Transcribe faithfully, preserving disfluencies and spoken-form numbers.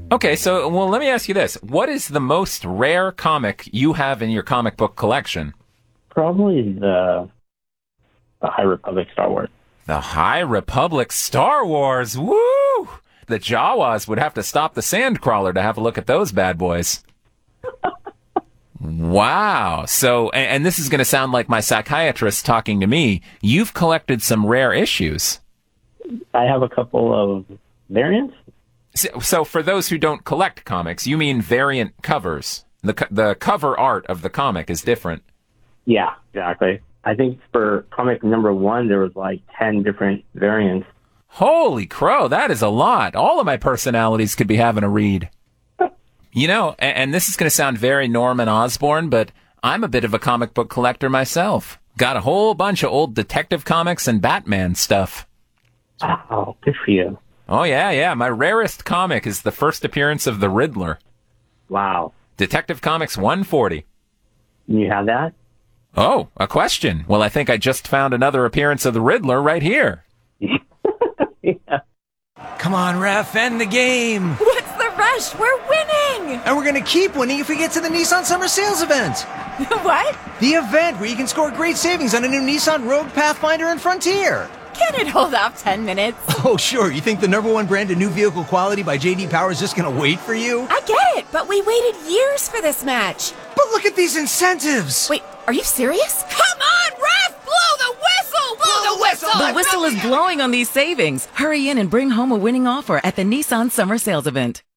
Okay, so, well, let me ask you this. What is the most rare comic you have in your comic book collection? Probably the, the High Republic Star Wars. The High Republic Star Wars. Woo! The Jawas would have to stop the Sandcrawler to have a look at those bad boys. Wow. So, and, and this is going to sound like my psychiatrist talking to me. You've collected some rare issues. I have a couple of variants. So, so for those who don't collect comics, you mean variant covers. The co- the cover art of the comic is different. Yeah, exactly. I think for comic number one, there was like ten different variants. Holy crow, that is a lot. All of my personalities could be having a read. You know, and, and this is going to sound very Norman Osborn, but I'm a bit of a comic book collector myself. Got a whole bunch of old detective comics and Batman stuff. Oh, good for you. Oh, yeah, yeah. My rarest comic is the first appearance of the Riddler. Wow. Detective Comics one forty. You have that? Oh, a question. Well, I think I just found another appearance of the Riddler right here. Yeah. Come on, ref, end the game. What's the rush? We're winning! And we're going to keep winning if we get to the Nissan Summer Sales event. What? The event where you can score great savings on a new Nissan Rogue, Pathfinder, and Frontier. Can it hold off ten minutes? Oh, sure. You think the number one brand of new vehicle quality by J D Power is just going to wait for you? I get it, but we waited years for this match. But look at these incentives. Wait, are you serious? Come on, ref! Blow the whistle! Blow the whistle! The whistle is blowing on these savings. Hurry in and bring home a winning offer at the Nissan Summer Sales event.